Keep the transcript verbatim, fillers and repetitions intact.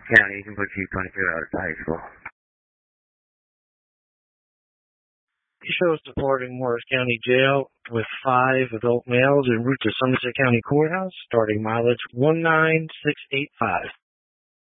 County, you can put Chief twenty-two out at the high school. Shows departing Morris County Jail with five adult males en route to Somerset County Courthouse, starting mileage one nine six eight five.